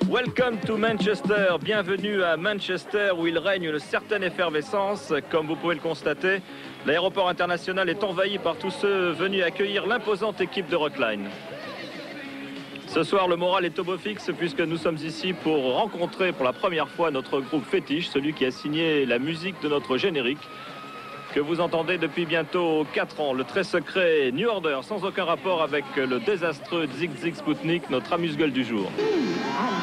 Welcome to Manchester, bienvenue à Manchester où il règne une certaine effervescence. Comme vous pouvez le constater, l'aéroport international est envahi par tous ceux venus accueillir l'imposante équipe de Rockline. Ce soir, le moral est au beau fixe puisque nous sommes ici pour rencontrer pour la première fois notre groupe fétiche, celui qui a signé la musique de notre générique, que vous entendez depuis bientôt 4 ans, le très secret New Order, sans aucun rapport avec le désastreux Zig Zig Sputnik, notre amuse-gueule du jour.